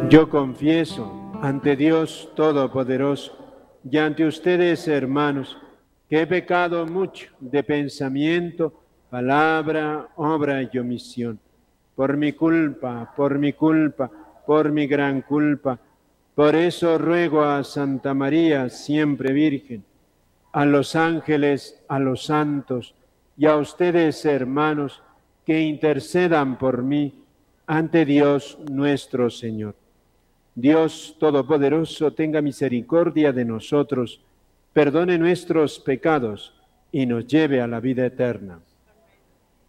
Yo confieso ante Dios Todopoderoso y ante ustedes, hermanos, que he pecado mucho de pensamiento, palabra, obra y omisión. Por mi culpa, por mi gran culpa. Por eso ruego a Santa María, siempre Virgen, a los ángeles, a los santos y a ustedes, hermanos, que intercedan por mí ante Dios nuestro Señor. Dios Todopoderoso, tenga misericordia de nosotros, perdone nuestros pecados y nos lleve a la vida eterna.